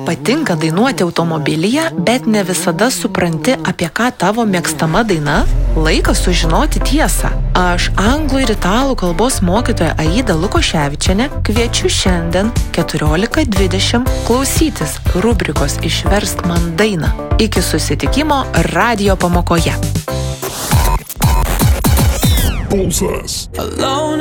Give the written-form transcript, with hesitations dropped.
patinka dainuoti automobilyje, bet ne visada supranti, apie ką tavo mėgstama daina? Laikas sužinoti tiesą. Aš anglų ir italų kalbos mokytoja Aida Lukoševičienė kviečiu šiandien 14:20 klausytis rubrikos Išversk man dainą. Iki susitikimo radijo pamokoje. Pulsas.